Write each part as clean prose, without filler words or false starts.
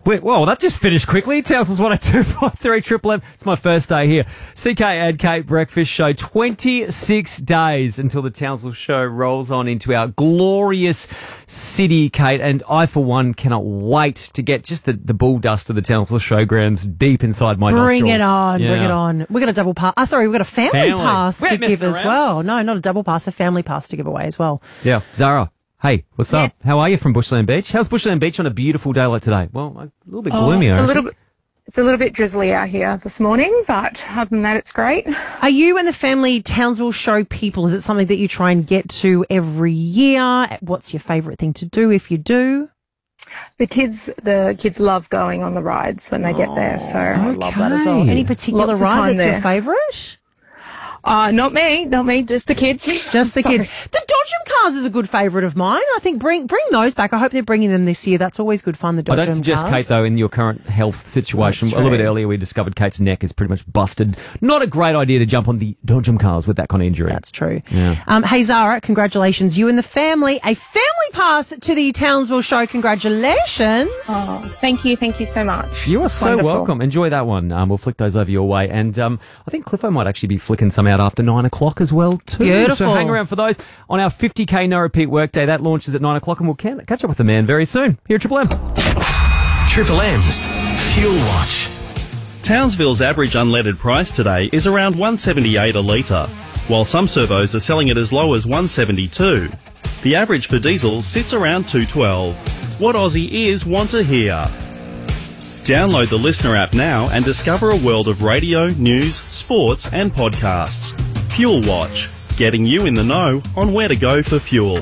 Well, that just finished quickly. Townsville's 102.3 Triple M. It's my first day here. CK and Kate Breakfast Show. 26 days until the Townsville show rolls on into our glorious city, Kate. And I, for one, cannot wait to get just the bull dust of the Townsville Showgrounds deep inside my nostrils. Bring it on. Yeah. Bring it on. We've got a double pass. We've got a family pass to give as well. No, not a double pass, a family pass to give away as well. Yeah. Zara. Hey, what's up? How are you from Bushland Beach? How's Bushland Beach on a beautiful day like today? Well, a little bit gloomy. It's a little bit drizzly out here this morning, but other than that, it's great. Are you and the family Townsville show people? Is it something that you try and get to every year? What's your favourite thing to do if you do? The kids love going on the rides when they get there, so I love that as well. Any particular ride that's your favourite? Not me, just the kids. Just the kids. The Dodgem cars is a good favourite of mine. I think bring those back. I hope they're bringing them this year. That's always good fun, the Dodgem cars. I don't suggest, Kate, though, in your current health situation. A little bit earlier, we discovered Kate's neck is pretty much busted. Not a great idea to jump on the Dodgem cars with that kind of injury. That's true. Yeah. Hey, Zara, congratulations. You and the family. A family pass to the Townsville show. Congratulations. Oh, thank you so much. You are so welcome. Enjoy that one. We'll flick those over your way. And I think Cliffo might actually be flicking some out after 9 o'clock as well, too. Beautiful. So hang around for those on our 50k no repeat workday. That launches at 9 o'clock, and we'll catch up with the man very soon here at Triple M. Triple M's Fuel Watch. Townsville's average unleaded price today is around $1.78 a litre, while some servos are selling it as low as $1.72. The average for diesel sits around $2.12. What Aussie ears want to hear? Download the Listener app now and discover a world of radio, news, sports and podcasts. Fuel Watch, getting you in the know on where to go for fuel.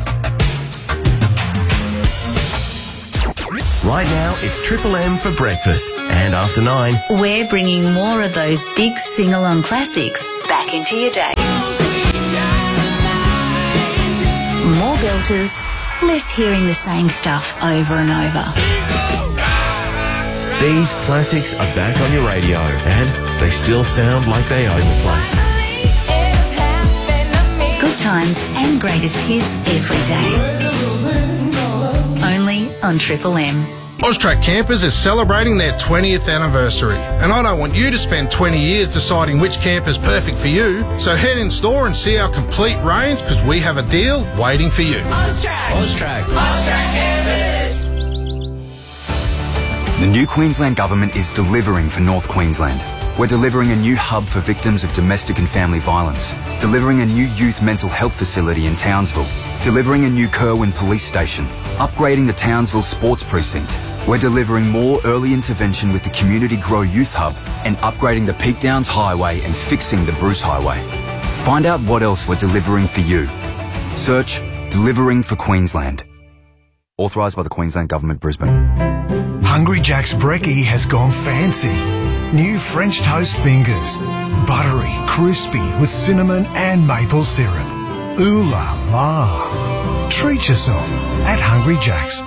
Right now, it's Triple M for breakfast. And after 9, we're bringing more of those big sing-along classics back into your day. More belters, less hearing the same stuff over and over. These classics are back on your radio, and they still sound like they own the place. Good times and greatest hits every day. Only on Triple M. Austrac Campers is celebrating their 20th anniversary, and I don't want you to spend 20 years deciding which camper's perfect for you. So head in store and see our complete range, because we have a deal waiting for you. Austrac Campers. The new Queensland Government is delivering for North Queensland. We're delivering a new hub for victims of domestic and family violence, delivering a new youth mental health facility in Townsville, delivering a new Kerwin police station, upgrading the Townsville Sports Precinct. We're delivering more early intervention with the Community Grow Youth Hub and upgrading the Peak Downs Highway and fixing the Bruce Highway. Find out what else we're delivering for you. Search Delivering for Queensland. Authorised by the Queensland Government, Brisbane. Hungry Jack's Brekkie has gone fancy. New French toast fingers. Buttery, crispy with cinnamon and maple syrup. Ooh la la. Treat yourself at Hungry Jack's.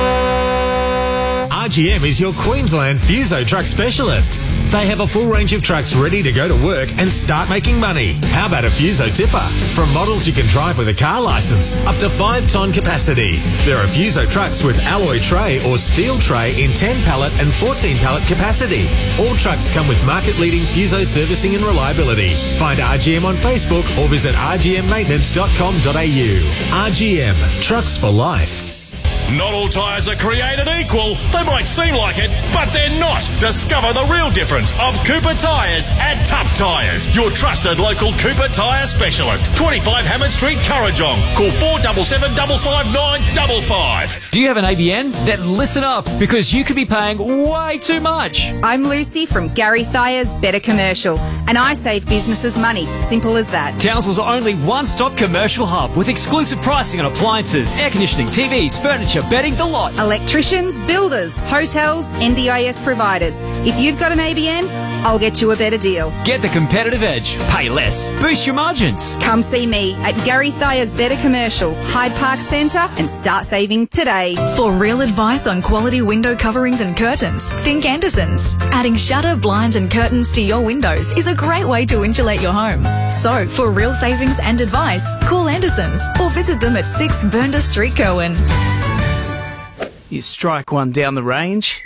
RGM is your Queensland Fuso truck specialist. They have a full range of trucks ready to go to work and start making money. How about a Fuso tipper? From models you can drive with a car licence, up to 5-tonne capacity. There are Fuso trucks with alloy tray or steel tray in 10 pallet and 14 pallet capacity. All trucks come with market-leading Fuso servicing and reliability. Find RGM on Facebook or visit rgmmaintenance.com.au. RGM, trucks for life. Not all tyres are created equal. They might seem like it, but they're not. Discover the real difference of Cooper Tyres at Tough Tyres, your trusted local Cooper Tyre specialist. 25 Hammond Street, Currajong. Call 477 559 55. Do you have an ABN? Then listen up, because you could be paying way too much. I'm Lucy from Gary Thayer's Better Commercial, and I save businesses money. Simple as that. Townsville's only one-stop commercial hub with exclusive pricing on appliances, air conditioning, TVs, furniture, bedding, the lot. Electricians, builders, hotels, NDIS providers. If you've got an ABN, I'll get you a better deal. Get the competitive edge. Pay less. Boost your margins. Come see me at Gary Thayer's Better Commercial, Hyde Park Centre, and start saving today. For real advice on quality window coverings and curtains, think Andersons. Adding shutter, blinds and curtains to your windows is a great way to insulate your home. So, for real savings and advice, call Andersons or visit them at 6 Burnda Street, Kerwin. You strike one down the range,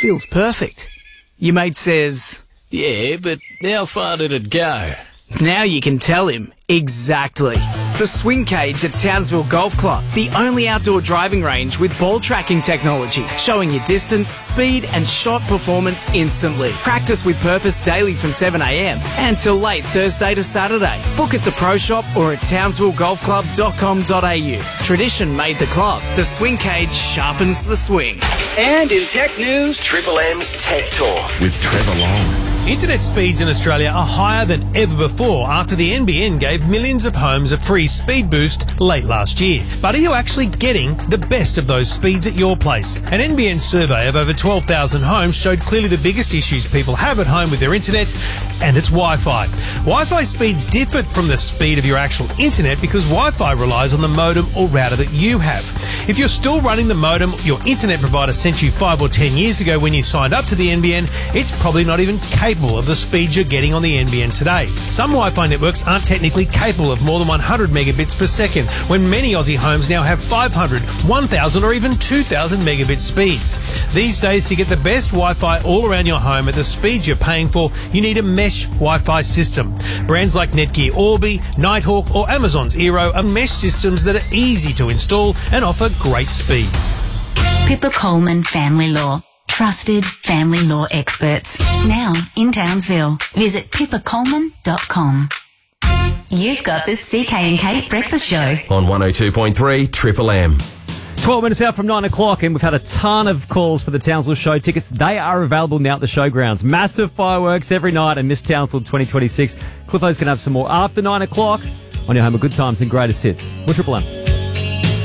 feels perfect. Your mate says, Yeah, but how far did it go? now you can tell him. Exactly. The Swing Cage at Townsville Golf Club, the only outdoor driving range with ball tracking technology, showing you distance, speed and shot performance instantly. Practice with purpose daily from 7 a.m. and till late Thursday to Saturday. Book at the Pro Shop or at townsvillegolfclub.com.au. Tradition made the club. The Swing Cage sharpens the swing. And in tech news, Triple M's Tech Talk with Trevor Long. Internet speeds in Australia are higher than ever before after the NBN gave millions of homes a free speed boost late last year. But are you actually getting the best of those speeds at your place? An NBN survey of over 12,000 homes showed clearly the biggest issues people have at home with their internet, and it's Wi-Fi. Wi-Fi speeds differ from the speed of your actual internet because Wi-Fi relies on the modem or router that you have. If you're still running the modem your internet provider sent you 5 or 10 years ago when you signed up to the NBN, it's probably not even capable of the speed you're getting on the NBN today. Some Wi-Fi networks aren't technically capable of more than 100 megabits per second, when many Aussie homes now have 500, 1,000 or even 2,000 megabit speeds. These days, to get the best Wi-Fi all around your home at the speeds you're paying for, you need a mesh Wi-Fi system. Brands like Netgear Orbi, Nighthawk or Amazon's Eero are mesh systems that are easy to install and offer great speeds. Pippa Coleman Family Law. Trusted family law experts. Now in Townsville. Visit pippacoleman.com. You've got the CK and Kate Breakfast Show. On 102.3 Triple M. 12 minutes out from 9 o'clock, and we've had a ton of calls for the Townsville Show tickets. They are available now at the showgrounds. Massive fireworks every night and Miss Townsville 2026. Cliffo's going to have some more after 9 o'clock on your home of good times and greatest hits. We're Triple M.